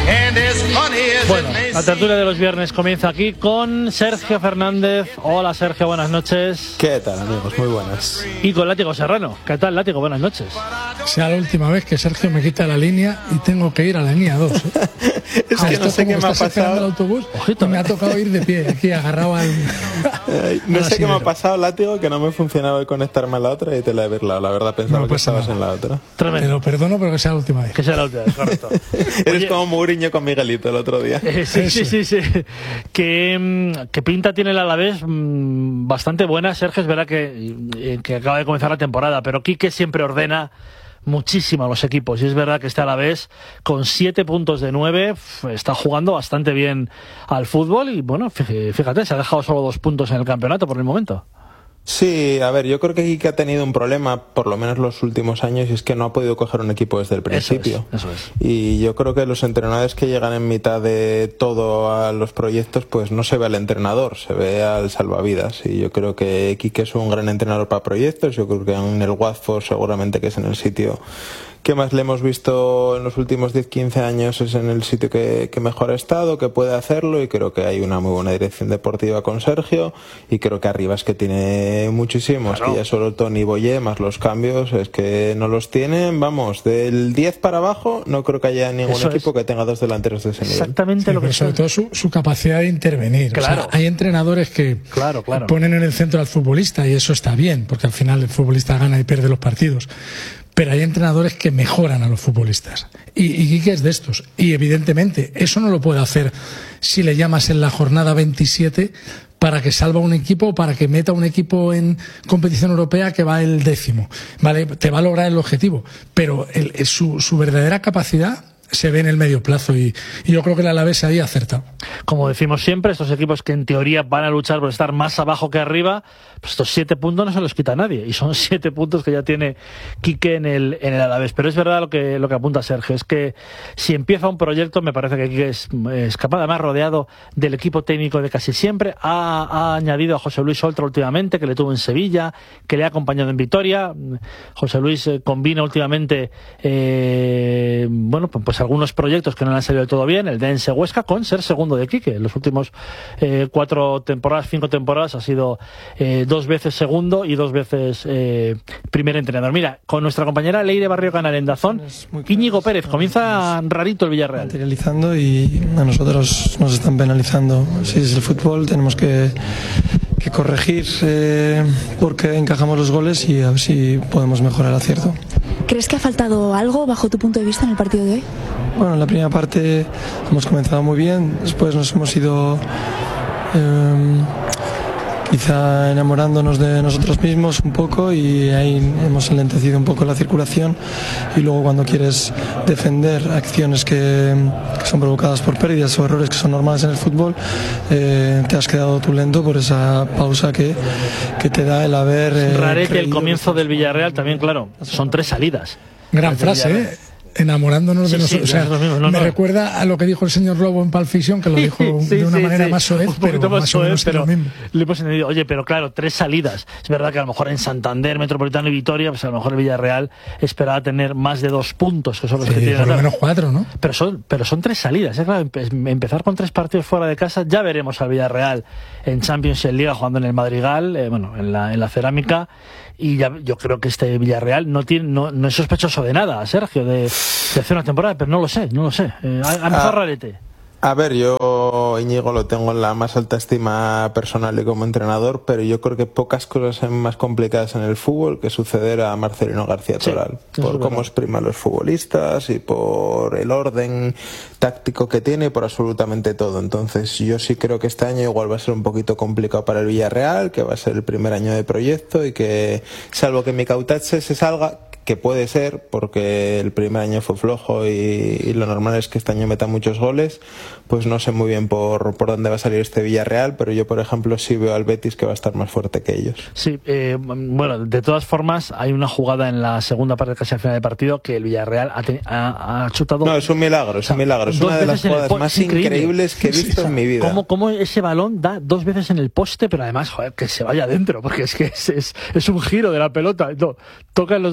Bueno, la tertulia de los viernes comienza aquí con Sergio Fernández. Hola Sergio, buenas noches. ¿Qué tal, amigos? Muy buenas. Y con Látigo Serrano. ¿Qué tal, Látigo? Buenas noches. Sea la última vez que Sergio me quita la línea y tengo que ir a la línea 2. Es que no sé qué me ha pasado. El autobús, ojito, y me ha tocado ir de pie aquí agarrado al... No sé qué me ha pasado, Látigo, que no me funcionaba el conectarme a la otra y te la he virlado. La verdad pensaba que estabas en la otra. Tremendo. Te lo perdono, pero que sea la última vez. Que sea la última vez, correcto. Eres como Mourinho con Miguelito el otro día. Sí. ¿Qué pinta tiene el Alavés? Bastante buena, Sergio. Es verdad que acaba de comenzar la temporada, pero Quique siempre ordena muchísimo a los equipos. Y es verdad que este Alavés, con 7 puntos de 9, está jugando bastante bien al fútbol. Y bueno, fíjate, se ha dejado solo 2 puntos en el campeonato por el momento. Sí, a ver, yo creo que Quique ha tenido un problema, por lo menos los últimos años, y es que no ha podido coger un equipo desde el principio. Eso es. Y yo creo que los entrenadores que llegan en mitad de todo a los proyectos, pues no se ve al entrenador, se ve al salvavidas. Y yo creo que Quique es un gran entrenador para proyectos. Yo creo que en el Watford seguramente que es en el sitio que más le hemos visto en los últimos 10-15 años, es en el sitio que mejor ha estado, que puede hacerlo, y creo que hay una muy buena dirección deportiva con Sergio, y creo que arriba es que tiene muchísimos, claro. Que ya solo Tony Boyé más los cambios es que no los tienen, vamos, del 10 para abajo no creo que haya ningún equipo que tenga 2 delanteros de ese nivel. Exactamente, lo que sobre todo su capacidad de intervenir. Claro. O sea, hay entrenadores que ponen en el centro al futbolista, y eso está bien, porque al final el futbolista gana y pierde los partidos. Pero hay entrenadores que mejoran a los futbolistas. Y Quique es de estos. Y evidentemente, eso no lo puede hacer si le llamas en la jornada 27 para que salva un equipo, para que meta un equipo en competición europea que va el 10º. ¿Vale? Te va a lograr el objetivo. Pero su verdadera capacidad se ve en el medio plazo, y yo creo que el Alavés ahí acerta. Como decimos siempre, estos equipos que en teoría van a luchar por estar más abajo que arriba, pues estos 7 puntos no se los quita nadie, y son 7 puntos que ya tiene Quique en el Alavés. Pero es verdad lo que apunta Sergio, es que si empieza un proyecto, me parece que Quique es capaz, además rodeado del equipo técnico de casi siempre. Ha añadido a José Luis Oltra últimamente, que le tuvo en Sevilla, que le ha acompañado en Vitoria. José Luis combina últimamente pues algunos proyectos que no le han salido del todo bien, el Dense Huesca, con ser segundo de Quique. En los últimos 5 temporadas ha sido 2 veces segundo y 2 veces primer entrenador. Mira, con nuestra compañera Leire Barrio Canal en Dazón, Íñigo Pérez, comienza rarito el Villarreal. Materializando, y a nosotros nos están penalizando. Si es el fútbol, tenemos que corregir porque encajamos los goles, y a ver si podemos mejorar el acierto. ¿Crees que ha faltado algo bajo tu punto de vista en el partido de hoy? Bueno, en la primera parte hemos comenzado muy bien, después nos hemos ido quizá enamorándonos de nosotros mismos un poco, y ahí hemos enlentecido un poco la circulación, y luego cuando quieres defender acciones que son provocadas por pérdidas o errores que son normales en el fútbol, te has quedado tú lento por esa pausa que te da el haber Rarete, el comienzo del Villarreal también, claro, son 3 salidas. Gran frase, enamorándonos de nosotros. Sí, o sea, me recuerda a lo que dijo el señor Lobo en Pulp Fiction, que lo dijo de una manera más soez, pero más o menos lo mismo. Le hemos entendido. Oye, pero claro, 3 salidas. Es verdad que a lo mejor en Santander, Metropolitano y Vitoria, pues a lo mejor el Villarreal esperaba tener más de 2 puntos, que son los que tiene. Por lo menos 4, ¿no? Pero son 3 salidas. Claro, empezar con 3 partidos fuera de casa, ya veremos al Villarreal en Champions y en Liga jugando en el Madrigal, en la Cerámica. Y ya, yo creo que este Villarreal no es sospechoso de nada, Sergio, de hacer una temporada, pero no lo sé. Ha empezado rarete. A ver, yo Íñigo lo tengo en la más alta estima personal y como entrenador, pero yo creo que pocas cosas son más complicadas en el fútbol que suceder a Marcelino García Toral, por cómo exprima a los futbolistas y por el orden táctico que tiene y por absolutamente todo. Entonces yo sí creo que este año igual va a ser un poquito complicado para el Villarreal, que va a ser el primer año de proyecto, y que salvo que Micautache se salga, que puede ser, porque el primer año fue flojo y lo normal es que este año meta muchos goles, pues no sé muy bien por dónde va a salir este Villarreal, pero yo, por ejemplo, sí veo al Betis que va a estar más fuerte que ellos. Sí, bueno, de todas formas, hay una jugada en la segunda parte, casi al final del partido, que el Villarreal ha chutado... No, es un milagro, es una de las jugadas más increíbles que he visto en mi vida. ¿Cómo ese balón da 2 veces en el poste, pero además, joder, que se vaya adentro, porque es que es un giro de la pelota. No, toca en los 2 postes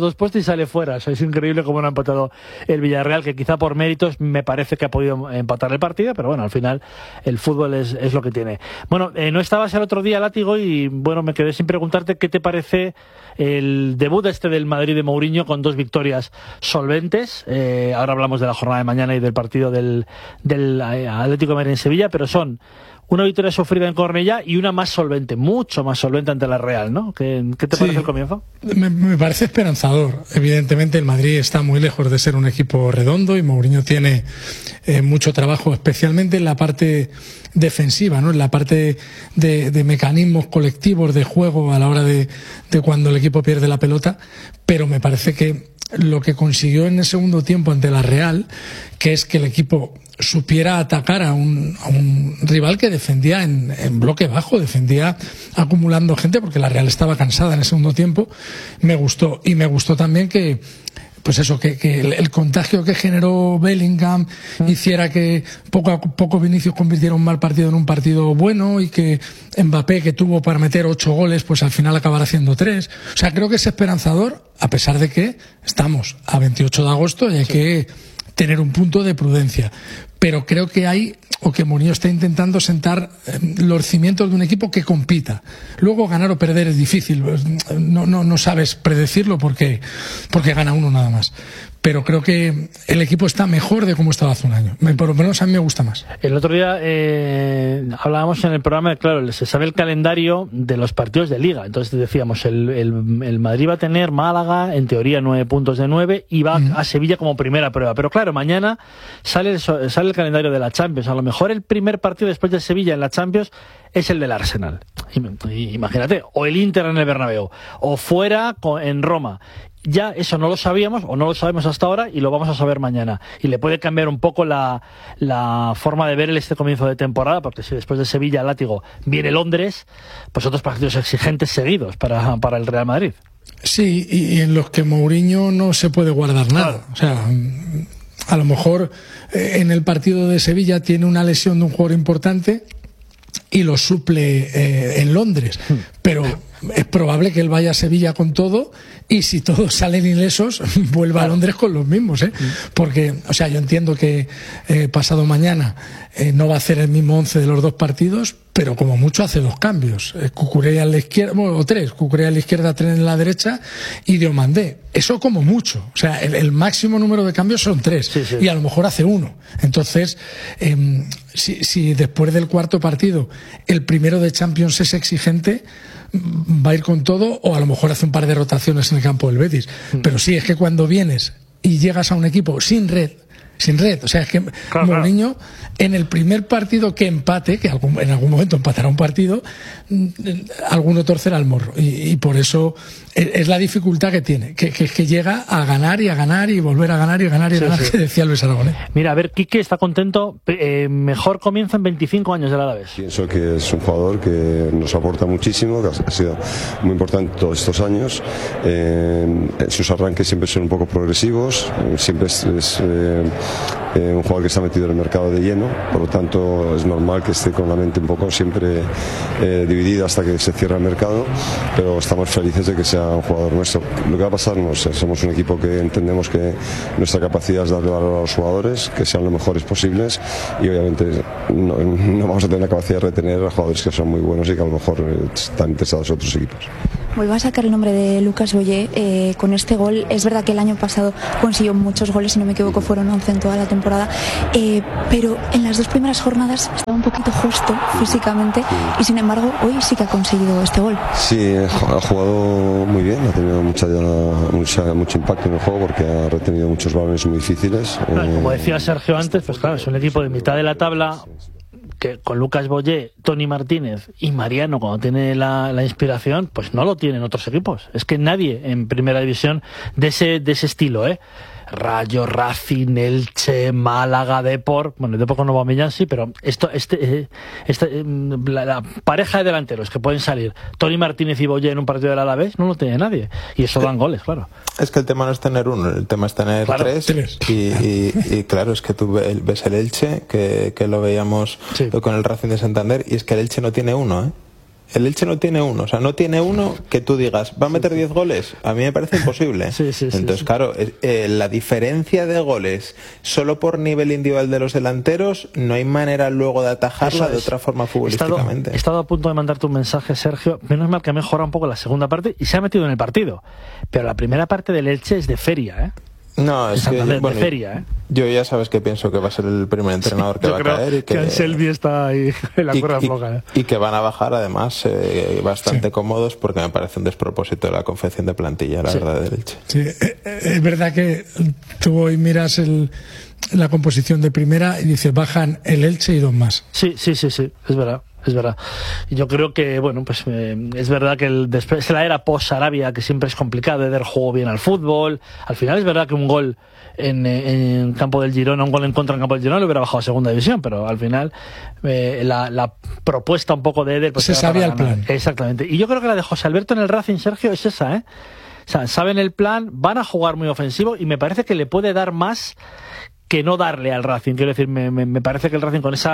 sale fuera. O sea, es increíble cómo no ha empatado el Villarreal, que quizá por méritos me parece que ha podido empatar el partido, pero bueno, al final el fútbol es lo que tiene. Bueno, no estabas el otro día, Látigo, y bueno, me quedé sin preguntarte qué te parece el debut del Madrid de Mourinho con 2 victorias solventes. Ahora hablamos de la jornada de mañana y del partido del Atlético de Madrid en Sevilla, pero son una victoria sufrida en Cornellá y una más solvente, mucho más solvente ante la Real, ¿no? ¿Qué te parece el comienzo? Me parece esperanzador. Evidentemente el Madrid está muy lejos de ser un equipo redondo y Mourinho tiene mucho trabajo, especialmente en la parte defensiva, ¿no? En la parte de mecanismos colectivos de juego a la hora de cuando el equipo pierde la pelota, pero me parece que lo que consiguió en el segundo tiempo ante la Real, que es que el equipo supiera atacar a un rival que defendía en bloque bajo, defendía acumulando gente, porque la Real estaba cansada en el segundo tiempo, me gustó. Y me gustó también que el contagio que generó Bellingham hiciera que poco a poco Vinicius convirtiera un mal partido en un partido bueno, y que Mbappé, que tuvo para meter 8 goles, pues al final acabara haciendo 3. O sea, creo que es esperanzador, a pesar de que estamos a 28 de agosto y hay que tener un punto de prudencia. Pero creo que Mourinho está intentando sentar los cimientos de un equipo que compita. Luego ganar o perder es difícil, no sabes predecirlo porque gana uno nada más. Pero creo que el equipo está mejor de cómo estaba hace un año. Por lo menos a mí me gusta más. El otro día hablábamos en el programa, claro, se sabe el calendario de los partidos de Liga. Entonces decíamos, el Madrid va a tener Málaga, en teoría 9 puntos de 9, y va a Sevilla como primera prueba. Pero claro, mañana sale el calendario de la Champions. A lo mejor el primer partido después de Sevilla en la Champions es el del Arsenal. Imagínate, o el Inter en el Bernabéu, o fuera en Roma. Ya eso no lo sabíamos, o no lo sabemos hasta ahora, y lo vamos a saber mañana. Y le puede cambiar un poco la forma de ver este comienzo de temporada, porque si después de Sevilla, Látigo, viene Londres, pues otros partidos exigentes seguidos para el Real Madrid. Sí, y en los que Mourinho no se puede guardar nada. Claro. O sea, a lo mejor en el partido de Sevilla tiene una lesión de un jugador importante y lo suple en Londres, pero es probable que él vaya a Sevilla con todo, y si todos salen ilesos vuelva a Londres con los mismos, porque, o sea, yo entiendo que pasado mañana no va a hacer el mismo 11 de los 2 partidos, pero como mucho hace 2 cambios, Cucurella a la izquierda, o 3, Cucurella a la izquierda, 3 en la derecha, y Diomandé, eso como mucho. O sea, el máximo número de cambios son 3, sí. Y a lo mejor hace 1. Entonces, si después del cuarto partido el primero de Champions es exigente, va a ir con todo, o a lo mejor hace un par de rotaciones en el campo del Betis. Pero sí, es que cuando vienes y llegas a un equipo sin red, o sea, es que Mourinho, en el primer partido que empate, que en algún momento empatará un partido, alguno torcerá el morro, y por eso es la dificultad que tiene, que es que llega a ganar y volver a ganar y ganar y ganar, que decía Luis Aragonés. Mira, a ver, Quique está contento, mejor comienzo en 25 años del Alavés. Pienso que es un jugador que nos aporta muchísimo, que ha sido muy importante todos estos años. Sus arranques siempre son un poco progresivos, siempre es un jugador que se ha metido en el mercado de lleno, por lo tanto es normal que esté con la mente un poco siempre dividida hasta que se cierra el mercado, pero estamos felices de que sea un jugador nuestro. Lo que va a pasar, no sé, somos un equipo que entendemos que nuestra capacidad es darle valor a los jugadores, que sean lo mejores posibles, y obviamente no vamos a tener la capacidad de retener a jugadores que son muy buenos y que a lo mejor están interesados en otros equipos. Vuelvo a sacar el nombre de Lucas Boyé con este gol. Es verdad que el año pasado consiguió muchos goles, si no me equivoco fueron 11 en toda la temporada, pero en las 2 primeras jornadas estaba un poquito justo físicamente, y sin embargo hoy sí que ha conseguido este gol. Sí, ha jugado muy bien, ha tenido mucho impacto en el juego, porque ha retenido muchos balones muy difíciles. Como decía Sergio antes, pues claro, es un equipo de mitad de la tabla, que con Lucas Boyé, Tony Martínez y Mariano, cuando tiene la inspiración, pues no lo tienen otros equipos. Es que nadie en primera división de ese estilo, Rayo, Racing, Elche, Málaga, Depor, bueno, el Depor con Aubameyang sí, pero la pareja de delanteros que pueden salir, Tony Martínez y Boyé en un partido del Alavés, no lo tiene nadie, y eso dan goles, claro. Es que el tema no es tener uno, el tema es tener 3. Y claro, es que tú ves el Elche, que lo veíamos con el Racing de Santander, y es que el Elche no tiene uno, El Elche no tiene uno, o sea, no tiene uno que tú digas, ¿va a meter 10 goles? A mí me parece imposible. Entonces, claro, la diferencia de goles solo por nivel individual de los delanteros, no hay manera luego de atajarla de otra forma futbolísticamente. He estado a punto de mandarte un mensaje, Sergio. Menos mal que ha mejorado un poco la segunda parte y se ha metido en el partido. Pero la primera parte del Elche es de feria, ¿eh? No, es que de feria, ¿eh? Yo ya sabes que pienso que va a ser el primer entrenador que va a caer y que Anselmi está ahí en la cuerda floja, ¿eh? Y que van a bajar además bastante cómodos, porque me parece un despropósito la confección de plantilla, la verdad, del Elche. Sí, es verdad que tú hoy miras la composición de primera y dices, bajan el Elche y dos más. Sí, es verdad. Es verdad. Yo creo que, bueno, pues es verdad que después de la era post-Sarabia, que siempre es complicado, Eder jugó bien al fútbol. Al final es verdad que un gol en campo del Girona, un gol en contra en campo del Girona, le hubiera bajado a segunda división, pero al final la propuesta un poco de Eder... Pues se sabía el plan. Exactamente. Y yo creo que la de José Alberto en el Racing, Sergio, es esa, ¿eh? O sea, saben el plan, van a jugar muy ofensivo y me parece que le puede dar más que no darle al Racing. Quiero decir, me parece que el Racing con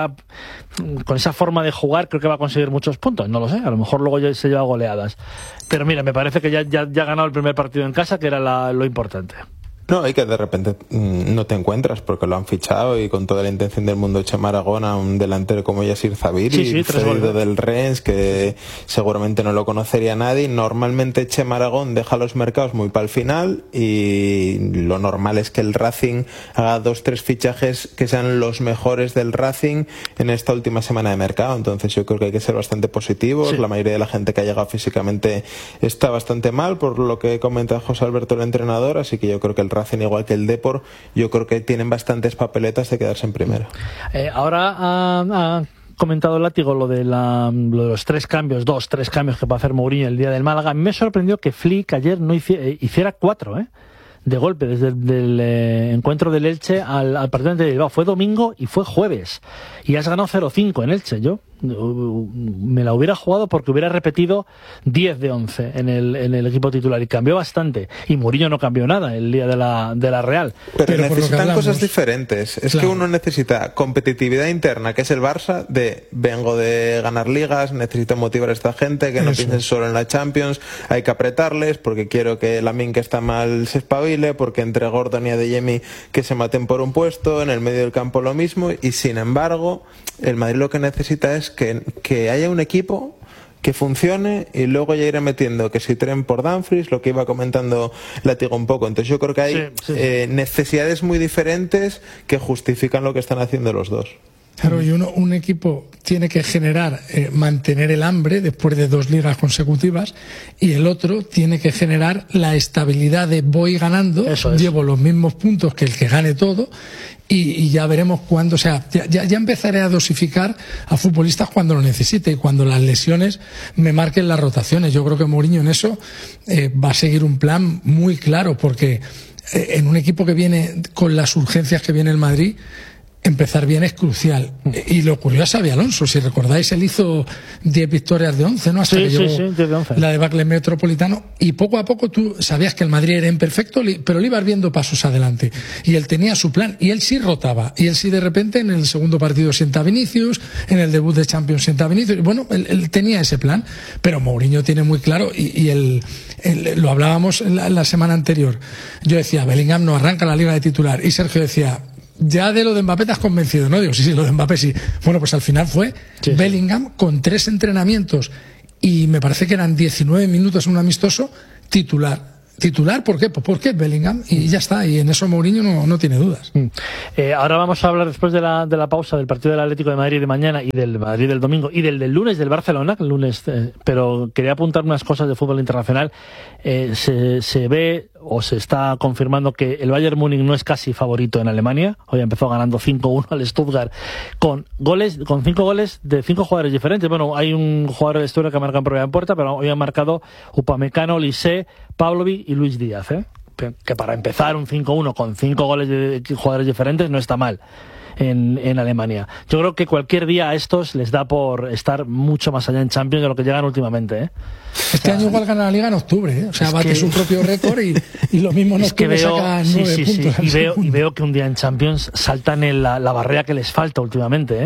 esa forma de jugar creo que va a conseguir muchos puntos. No lo sé, a lo mejor luego ya se lleva goleadas. Pero mira, me parece que ya ha ganado el primer partido en casa, que era lo importante. No, y que de repente no te encuentras porque lo han fichado y con toda la intención del mundo Chema Aragona, un delantero como Yassir Zabiri, cedido del Rennes, que seguramente no lo conocería nadie. Normalmente Chema Aragón deja los mercados muy para el final y lo normal es que el Racing haga 2-3 fichajes que sean los mejores del Racing en esta última semana de mercado. Entonces yo creo que hay que ser bastante positivos. La mayoría de la gente que ha llegado físicamente está bastante mal, por lo que comenta José Alberto, el entrenador, así que yo creo que el Racing, igual que el Depor, yo creo que tienen bastantes papeletas de quedarse en primera. Ahora ha comentado Látigo lo de los 3 cambios que va a hacer Mourinho el día del Málaga. A mí me sorprendió que Flick ayer no hiciera 4, de golpe, desde el encuentro del Elche al partido de Bilbao. Fue domingo y fue jueves y has ganado 0-5 en Elche. Yo me la hubiera jugado porque hubiera repetido 10 de 11 en el equipo titular y cambió bastante, y Mourinho no cambió nada el día de la Real. Pero necesitan cosas diferentes. Es que uno necesita competitividad interna, que es el Barça, vengo de ganar ligas, necesito motivar a esta gente, que no piensen solo en la Champions, hay que apretarles porque quiero que Lamine, que está mal, se espabile, porque entre Gordon y Adeyemi que se maten por un puesto, en el medio del campo lo mismo, y sin embargo el Madrid lo que necesita es que haya un equipo que funcione y luego ya iré metiendo que si tren por Dumfries, lo que iba comentando Látigo un poco. Entonces yo creo que hay necesidades muy diferentes que justifican lo que están haciendo los dos. Claro, y un equipo tiene que generar, mantener el hambre después de 2 ligas consecutivas, y el otro tiene que generar la estabilidad de voy ganando, llevo los mismos puntos que el que gane todo, y ya veremos cuándo. O sea, ya empezaré a dosificar a futbolistas cuando lo necesite y cuando las lesiones me marquen las rotaciones. Yo creo que Mourinho en eso va a seguir un plan muy claro, porque en un equipo que viene con las urgencias que viene el Madrid, empezar bien es crucial. Y le ocurrió a Xabi Alonso, si recordáis, él hizo 10 victorias de 11, ¿no? Hasta que llegó la debacle Metropolitano, y poco a poco tú sabías que el Madrid era imperfecto, pero le ibas viendo pasos adelante, y él tenía su plan, y él sí rotaba, y él sí de repente en el segundo partido sienta a Vinicius, en el debut de Champions sienta a Vinicius. Bueno, él tenía ese plan, pero Mourinho tiene muy claro, y lo hablábamos la semana anterior. Yo decía, Bellingham no arranca la liga de titular, y Sergio decía, ya de lo de Mbappé te has convencido, ¿no? Digo, sí, lo de Mbappé sí. Bueno, pues al final fue Bellingham con 3 entrenamientos y me parece que eran 19 minutos en un amistoso, titular. ¿Titular? ¿Por qué? Pues porque es Bellingham, y ya está, y en eso Mourinho no tiene dudas. Ahora vamos a hablar, después de la pausa, del partido del Atlético de Madrid de mañana y del Madrid del domingo y del lunes del Barcelona, el lunes, pero quería apuntar unas cosas de fútbol internacional. Se ve o se está confirmando que el Bayern Múnich no es casi favorito en Alemania. Hoy empezó ganando 5-1 al Stuttgart con 5 goles de 5 jugadores diferentes. Bueno, hay un jugador de Stuttgart que marca en propia puerta, pero hoy han marcado Upamecano, Olise, Pavlovic y Luis Díaz, que para empezar un 5-1 con 5 goles de jugadores diferentes no está mal en Alemania. Yo creo que cualquier día a estos les da por estar mucho más allá en Champions de lo que llegan últimamente. Este año igual gana la Liga en octubre, o sea, bate su propio récord y lo mismo en octubre saca 9 puntos. Y veo que un día en Champions saltan en la barrera que les falta últimamente,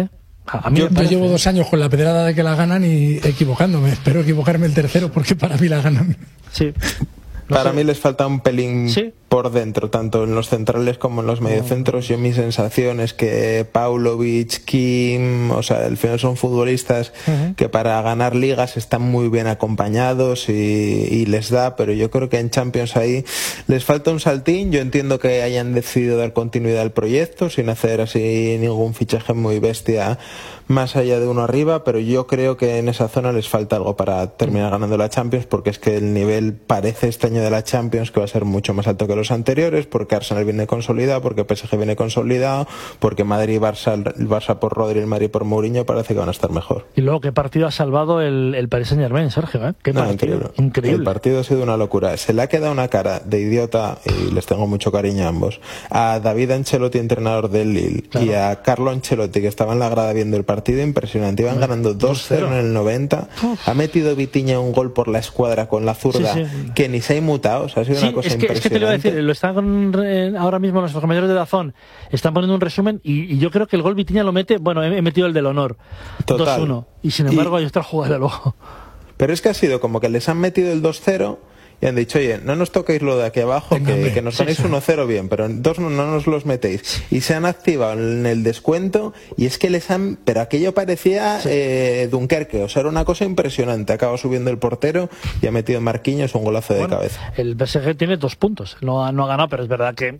Yo llevo 2 años con la pedrada de que la ganan y equivocándome. Espero equivocarme el tercero porque para mí la ganan. Sí. Para mí les falta un pelín por dentro, tanto en los centrales como en los mediocentros. Yo mi sensación es que Paulovic, Kim, o sea, al final son futbolistas que para ganar ligas están muy bien acompañados y les da, pero yo creo que en Champions ahí les falta un saltín. Yo entiendo que hayan decidido dar continuidad al proyecto sin hacer así ningún fichaje muy bestia más allá de uno arriba, pero yo creo que en esa zona les falta algo para terminar ganando la Champions, porque es que el nivel parece este año de la Champions que va a ser mucho más alto que los anteriores, porque Arsenal viene consolidado, porque PSG viene consolidado, porque Madrid y Barça, el Barça por Rodri y el Madrid por Mourinho parece que van a estar mejor. Y luego, ¿qué partido ha salvado el Paris Saint-Germain, Sergio? ¿Qué partido? Increíble. El partido ha sido una locura. Se le ha quedado una cara de idiota, y les tengo mucho cariño a ambos, a David Ancelotti, entrenador del Lille, y a Carlo Ancelotti, que estaba en la grada viendo el partido, impresionante. Iban ganando 2-0 en el 90. Ha metido Vitinha un gol por la escuadra con la zurda que ni se ha inmutado. O sea, ha sido una cosa impresionante. Es que te lo iba a decir, lo están ahora mismo nuestros compañeros de Dazón están poniendo un resumen y yo creo que el gol Vitinha lo mete, bueno, he metido el del honor. Total. 2-1. Y sin embargo hay otra jugada luego. Pero es que ha sido como que les han metido el 2-0 y han dicho, oye, no nos toquéis lo de aquí abajo, que nos ganéis 1-0 bien, pero en 2 no nos los metéis. Y se han activado en el descuento y es que les han... Pero aquello parecía Dunkerque, o sea, era una cosa impresionante. Acaba subiendo el portero y ha metido Marquinhos un golazo de cabeza. El PSG tiene 2 puntos, no ha ganado, pero es verdad que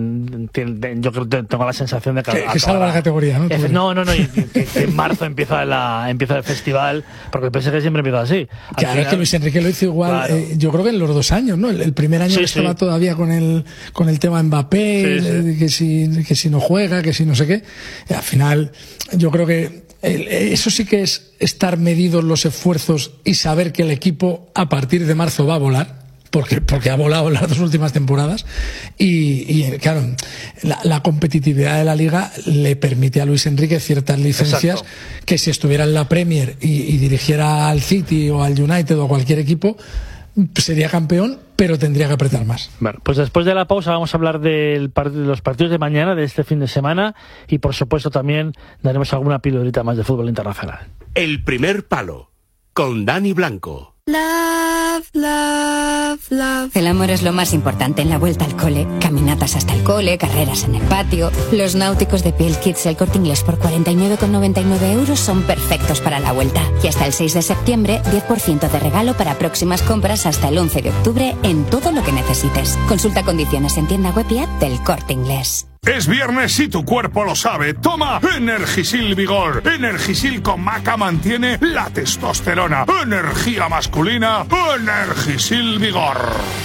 yo creo que tengo la sensación de que salva la categoría, ¿no? No, y que en marzo empieza el festival, porque el PSG siempre empieza así. Claro, es que Luis Enrique lo hizo igual, claro. Yo creo que en los 2 años, ¿no? El primer año estaba todavía con el tema Mbappé, que si no juega, que si no sé qué. Y al final, yo creo que eso sí que es estar medidos los esfuerzos y saber que el equipo a partir de marzo va a volar. Porque ha volado en las 2 últimas temporadas y claro, la competitividad de la Liga le permite a Luis Enrique ciertas licencias. Exacto. Que si estuviera en la Premier y dirigiera al City o al United o a cualquier equipo, sería campeón, pero tendría que apretar más. Bueno, pues después de la pausa vamos a hablar de los partidos de mañana, de este fin de semana, y por supuesto también daremos alguna pildorita más de fútbol internacional. El primer palo, con Dani Blanco. Love, love, love. El amor es lo más importante en la vuelta al cole. Caminatas hasta el cole, carreras en el patio. Los náuticos de Piel Kids El Corte Inglés por 49,99 € son perfectos para la vuelta. Y hasta el 6 de septiembre, 10% de regalo para próximas compras hasta el 11 de octubre en todo lo que necesites. Consulta condiciones en tienda web y app del Corte Inglés. Es viernes y tu cuerpo lo sabe. Toma Energisil Vigor. Energisil con maca mantiene la testosterona. Energía masculina. Energisil Vigor.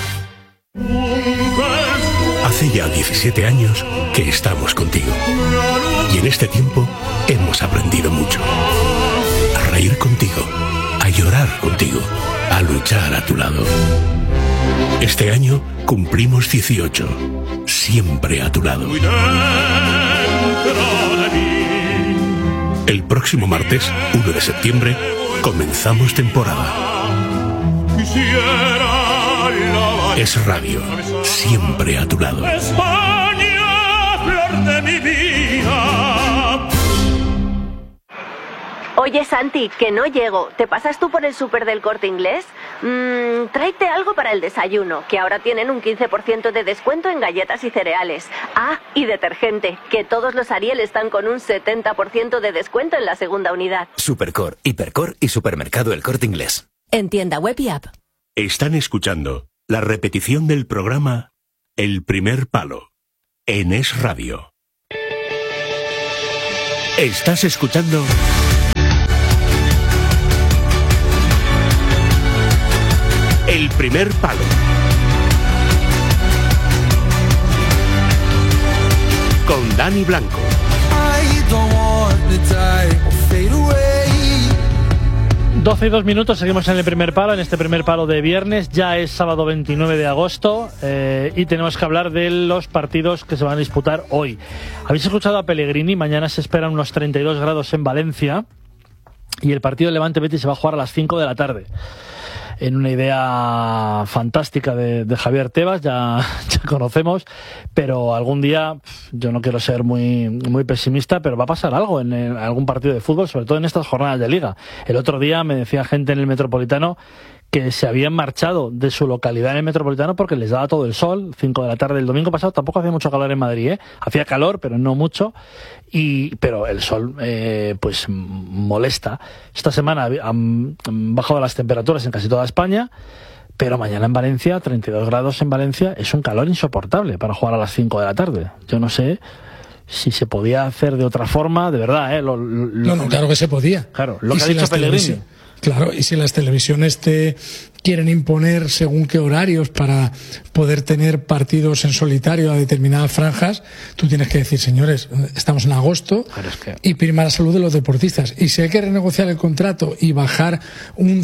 Hace ya 17 años que estamos contigo. Y en este tiempo hemos aprendido mucho. A reír contigo. A llorar contigo. A luchar a tu lado. Este año cumplimos 18. Siempre a tu lado. El próximo martes, 1 de septiembre, comenzamos temporada. Es radio. Siempre a tu lado. España, flor de mi vida. Oye, Santi, que no llego. ¿Te pasas tú por el súper del Corte Inglés? Tráete algo para el desayuno, que ahora tienen un 15% de descuento en galletas y cereales. Ah, y detergente, que todos los Ariel están con un 70% de descuento en la segunda unidad. Supercor, Hipercor y Supermercado El Corte Inglés. En tienda web y app. Están escuchando la repetición del programa El primer palo en Es Radio. Estás escuchando El primer palo. Con Dani Blanco. 12 y 2 minutos, seguimos en el primer palo, en este primer palo de viernes. Ya es sábado 29 de agosto y tenemos que hablar de los partidos que se van a disputar hoy. Habéis escuchado a Pellegrini, mañana se esperan unos 32 grados en Valencia y el partido de Levante Betis se va a jugar a las 5 de la tarde. en una idea fantástica de Javier Tebas, ya conocemos, pero algún día, yo no quiero ser muy pesimista, pero va a pasar algo en algún partido de fútbol, sobre todo en estas jornadas de Liga. El otro día me decía gente en el Metropolitano que se habían marchado de su localidad en el Metropolitano porque les daba todo el sol, 5 de la tarde el domingo pasado. Tampoco hacía mucho calor en Madrid, hacía calor, pero no mucho, pero el sol pues molesta. Esta semana han bajado las temperaturas en casi toda España, pero mañana en Valencia, 32 grados en Valencia, es un calor insoportable para jugar a las 5 de la tarde. Yo no sé si se podía hacer de otra forma, de verdad, No, claro que se podía. Claro, lo que ha dicho Pellegrini. Claro, y si las televisiones te quieren imponer según qué horarios para poder tener partidos en solitario a determinadas franjas, tú tienes que decir, señores, estamos en agosto y prima la salud de los deportistas. Y si hay que renegociar el contrato y bajar un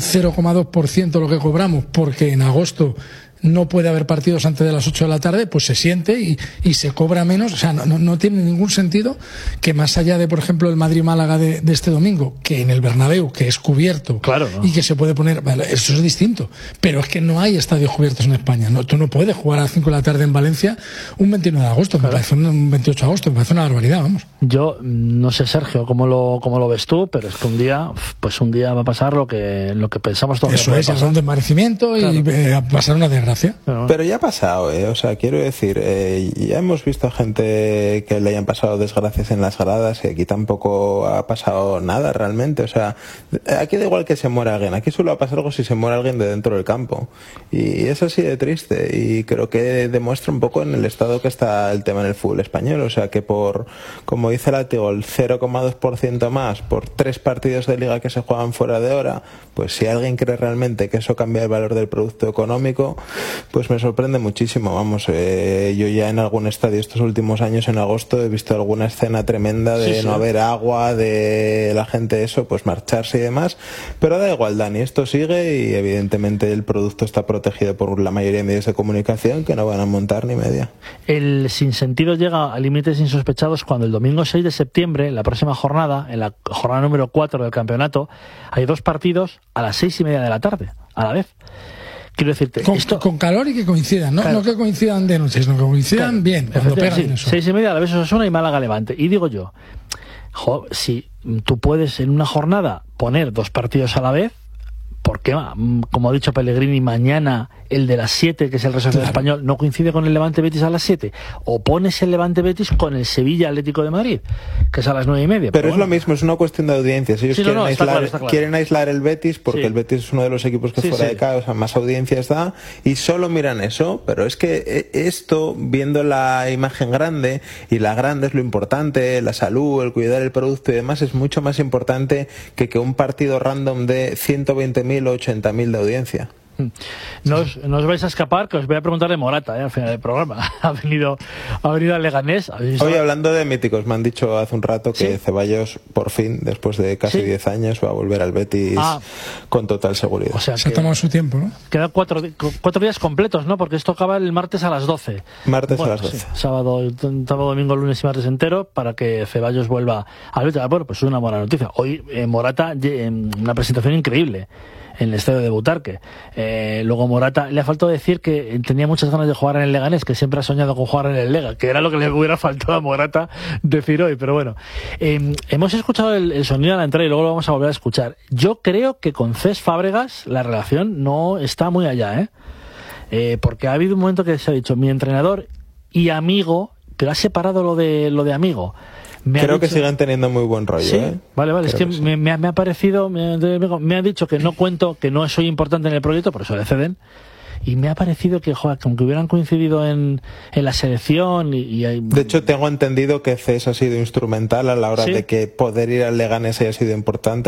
0,2% lo que cobramos porque en agosto no puede haber partidos antes de las 8 de la tarde, pues se siente y se cobra menos. O sea, no tiene ningún sentido que más allá de, por ejemplo, el Madrid-Málaga de este domingo, que en el Bernabéu, que es cubierto, claro, ¿no? Y que se puede poner, vale, eso es distinto, pero es que no hay estadios cubiertos en España. Tú no puedes jugar a las 5 de la tarde en Valencia un 29 de agosto, claro. Me parece un 28 de agosto, me parece una barbaridad, vamos. Yo no sé, Sergio, cómo lo ves tú, pero es que un día va a pasar lo que pensamos todos. Eso es, un desmerecimiento, claro. Y pasar una desgracia. Pero ya ha pasado, o sea, quiero decir, ya hemos visto a gente que le hayan pasado desgracias en las gradas y aquí tampoco ha pasado nada realmente. O sea, aquí da igual que se muera alguien, aquí solo va a pasar algo si se muere alguien de dentro del campo. Y es así de triste y creo que demuestra un poco en el estado que está el tema en el fútbol español. O sea, que como dice Látigo, el 0,2% más por 3 partidos de liga que se juegan fuera de hora, pues si alguien cree realmente que eso cambia el valor del producto económico, pues me sorprende muchísimo. Vamos, yo ya en algún estadio estos últimos años en agosto he visto alguna escena tremenda de no haber agua, de la gente pues marcharse y demás, pero da igual, Dani, esto sigue y evidentemente el producto está protegido por la mayoría de medios de comunicación que no van a montar ni media. El sinsentido llega a límites insospechados cuando el domingo 6 de septiembre, en la próxima jornada, en la jornada número 4 del campeonato, hay 2 partidos a las 6:30 de la tarde, a la vez. Quiero decirte, con calor y que coincidan, ¿no? Claro. No que coincidan de noche, sino que coincidan bien, cuando pegan eso. 6:30 a la vez Osasuna y Málaga Levante. Y digo yo, si tú puedes en una jornada poner 2 partidos a la vez, ¿por qué? Como ha dicho Pellegrini, mañana el de las 7, que es el Resorte Español, no coincide con el Levante Betis a las 7. O pones el Levante Betis con el Sevilla Atlético de Madrid, que es a las 9:30. Pero es lo mismo, es una cuestión de audiencias. Ellos quieren aislar el Betis porque el Betis es uno de los equipos que fuera de casa más audiencias da y solo miran eso. Pero es que esto, viendo la imagen grande, y la grande es lo importante, la salud, el cuidar el producto y demás, es mucho más importante que un partido random de 120.000 o 80.000 de audiencia. No os vais a escapar, que os voy a preguntar de Morata al final del programa. Ha venido al Leganés. Hoy, hablando de míticos, me han dicho hace un rato que Ceballos, por fin, después de casi 10 años, va a volver al Betis con total seguridad. O sea, se ha tomado su tiempo, ¿no? Quedan 4 días completos, ¿no? Porque esto acaba el martes a las 12. Martes a las 12. Sábado, domingo, lunes y martes entero para que Ceballos vuelva al Betis. Bueno, pues es una buena noticia. Hoy Morata, una presentación increíble en el estadio de Butarque. Luego Morata, le ha faltado decir que tenía muchas ganas de jugar en el Leganés, que siempre ha soñado con jugar en el Lega, que era lo que le hubiera faltado a Morata decir hoy, pero bueno. Hemos escuchado el sonido de la entrada y luego lo vamos a volver a escuchar. Yo creo que con Cés Fábregas la relación no está muy allá, porque ha habido un momento que se ha dicho mi entrenador y amigo, pero ha separado lo de amigo. Creo que siguen teniendo muy buen rollo. Sí, vale, es que sí. me ha parecido, me ha dicho que no cuento, que no soy importante en el proyecto, por eso le ceden. Y me ha parecido que, aunque hubieran coincidido en la selección De hecho, tengo entendido que Cés ha sido instrumental a la hora de que poder ir al Leganés haya sido importante.